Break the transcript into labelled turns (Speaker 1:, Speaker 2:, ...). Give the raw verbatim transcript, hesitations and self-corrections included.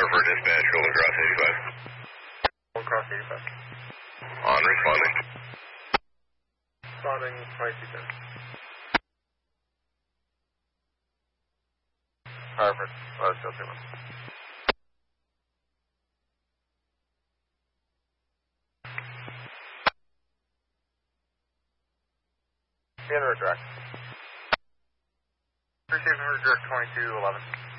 Speaker 1: for dispatch, rolling across eighty-five.
Speaker 2: Rolling across eighty-five.
Speaker 1: On responding.
Speaker 2: Responding twenty-two ten. Perfect. Oh, still two one. In redirect. Receiving redirect twenty-two eleven.